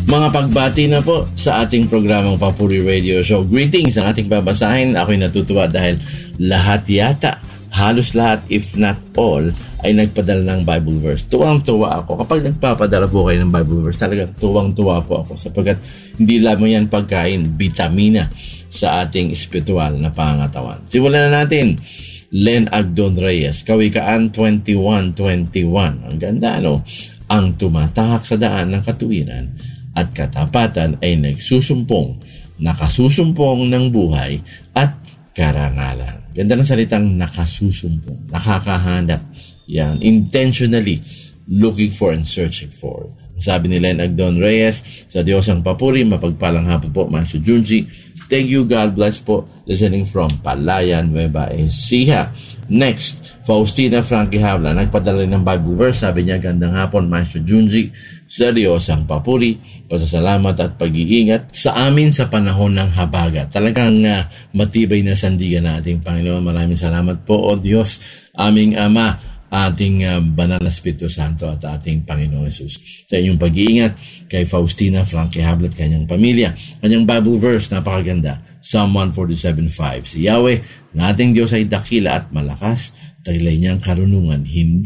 Mga pagbati na po sa ating programang Papuri Radio Show. Greetings ang ating babasahin. Ako'y natutuwa dahil lahat yata, halos lahat, if not all, ay nagpadala ng Bible verse. Tuwang-tuwa ako. Kapag nagpapadala po kayo ng Bible verse, talagang tuwang-tuwa po ako sapagkat hindi lamang yan pagkain, vitamina sa ating espiritual na pangangatawan. Simulan na natin. Len Agdon Reyes, Kawikaan 21:21. Ang ganda, no? Ang tumatahak sa daan ng katuwiran at katapatan ay nakasusumpong ng buhay at karangalan. Ganda ng salitang nakasusumpong, nakakahanap. Yan, intentionally looking for and searching for. Sabi ni Len Agdon Reyes, sa Diyos ang papuri, mapagpalang hapon po, Master Junji. Thank you, God bless po. Listening from Palayan, Nueva Ecija. Next, Faustina Frankie Havla, nagpadala rin ng Bible verse. Sabi niya, gandang hapon, Master Junji. Sa Diyos ang papuri, pasasalamat at pag-iingat sa amin sa panahon ng habagat. Talagang matibay na sandigan na ating Panginoon. Maraming salamat po, O Diyos, aming Ama, ating banal na Espiritu Santo at ating Panginoon Jesus. Sa inyong pag-iingat kay Faustina Frankie Havla at kanyang pamilya. Kanyang Bible verse, napakaganda. Psalm 147:5. Si Yahweh, na ating Diyos ay dakila at malakas, taglay niyang karunungan,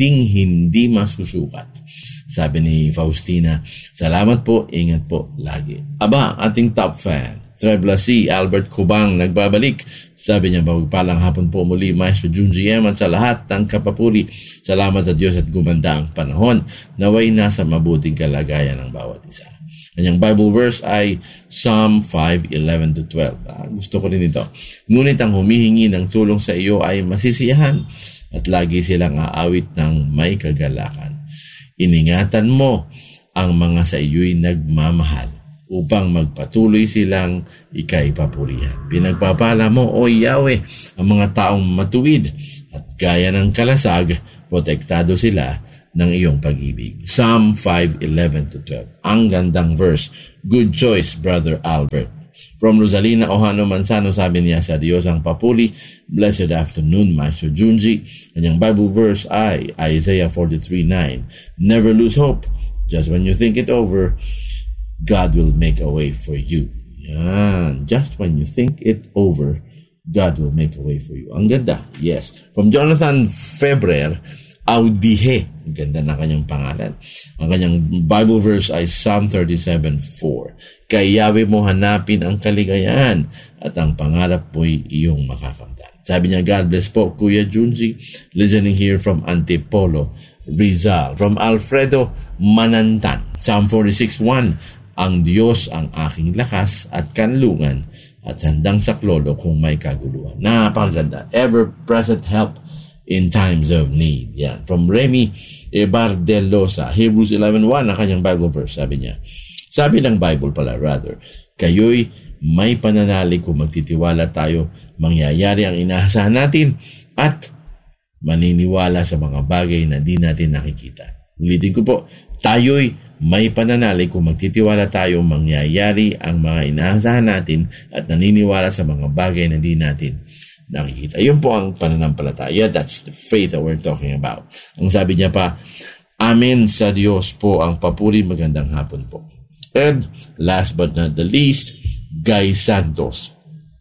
hindi masusukat. Sabi ni Faustina, salamat po, ingat po lagi. Aba, ating top fan, Trebla C. Albert Kubang, nagbabalik. Sabi niya, pagpalang hapon po muli, Maestro Junji M. at sa lahat ng kapapuri. Salamat sa Diyos at gumanda ang panahon. Naway nasa mabuting kalagayan ng bawat isa. Kanyang Bible verse ay Psalm 5:11-12. Gusto ko rin ito. Ngunit ang humihingi ng tulong sa iyo ay masisiyahan at lagi silang aawit ng may kagalakan. Iningatan mo ang mga sa iyo'y nagmamahal upang magpatuloy silang ika'y papurihan. Pinagpapala mo, O Yahweh, ang mga taong matuwid at gaya ng kalasag, protektado sila ng iyong pag-ibig. Psalm 5:11-12. Ang gandang verse. Good choice, Brother Albert. From Rosalina Ohano Manzano, sabi niya, sa Diyos ang papuri. Blessed afternoon, Master Junji. Kanyang Bible verse ay Isaiah 43:9. Never lose hope. Just when you think it over, God will make a way for you. Yan. Just when you think it over, God will make a way for you. Ang ganda. Yes. From Jonathan Febrer, Audihe. Ang ganda na kanyang pangalan. Ang kanyang Bible verse ay Psalm 37:4. Kay Yahweh mo hanapin ang kaligayahan at ang pangarap mo'y iyong makakamtan. Sabi niya, God bless po, Kuya Junji. Listening here from Antipolo, Rizal. From Alfredo Manantan, Psalm 46:1. Ang Diyos ang aking lakas at kanlungan at handang saklolo kung may kaguluhan. Napakaganda. Ever-present help in times of need. Yan. From Remy Ebardelosa, Hebrews 11:1, ang kanyang Bible verse. Sabi ng Bible pala, rather, kayo'y may pananalig kung magtitiwala tayo, mangyayari ang inaasahan natin at maniniwala sa mga bagay na di natin nakikita. Ulitin ko po, tayo'y may pananalig kung magtitiwala tayo, mangyayari ang mga inaasahan natin at naniniwala sa mga bagay na di natin nakikita. Yun po ang pananampalataya. That's the faith that we're talking about. Ang sabi niya pa, amen sa Diyos po ang papuri, magandang hapon po. And last but not the least, Guy Santos.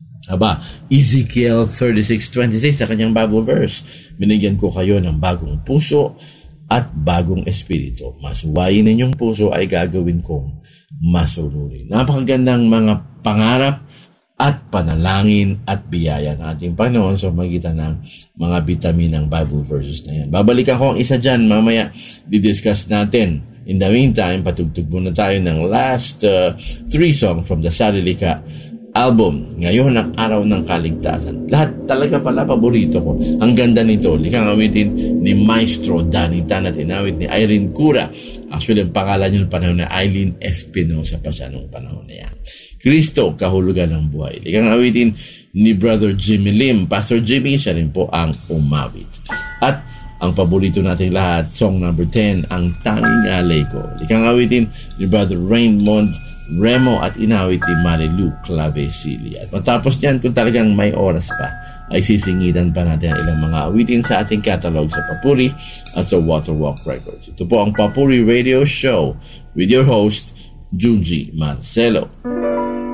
Ezekiel 36:26 sa kanyang Bible verse. Binigyan ko kayo ng bagong puso at bagong espiritu. Masuwayin ninyong puso ay gagawin kong masunurin. Napakagandang mga pangarap at panalangin at biyaya ng ating Panginoon sa magitan ng mga bitaminang Bible verses na yan. Babalikan ko ang isa dyan. Mamaya, didiscuss natin. In the meantime, patugtog muna tayo ng last 3 songs from the Sarilika album. Ngayon ang araw ng kaligtasan. Lahat talaga pala paborito ko. Ang ganda nito. Likang awitin ni Maestro Danny Tan at inawit ni Irene Cura. Actually, ang pangalan niyo ng panahon na Eileen Espinosa pa siya nung panahon na yan. Kristo, kahulugan ng buhay. Likang awitin ni Brother Jimmy Lim. Pastor Jimmy, siya rin po ang umawit. At ang paborito nating lahat, song number 10, Ang Tanging Alay Ko. Likang awitin ni Brother Raymond Remo at inawit ni Marilu Clavesili. At matapos niyan, kung talagang may oras pa, ay sisingitan pa natin ang ilang mga awitin sa ating catalog sa Papuri at sa Waterwalk Records. Ito po ang Papuri Radio Show with your host, Junji Marcelo.